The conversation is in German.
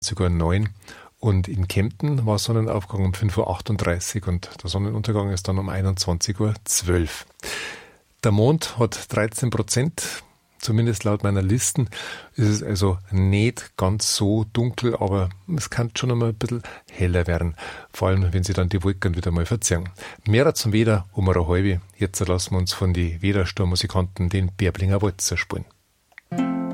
sogar 9. Und in Kempten war Sonnenaufgang um 5:38 Uhr und der Sonnenuntergang ist dann um 21:12 Uhr. Der Mond hat 13%, zumindest laut meiner Listen. Ist es also nicht ganz so dunkel, aber es kann schon einmal ein bisschen heller werden. Vor allem, wenn sie dann die Wolken wieder mal verziehen. Mehr zum Wetter um eine halbe. Jetzt lassen wir uns von den Wettersturmmusikanten den Bärblinger Walzer spielen.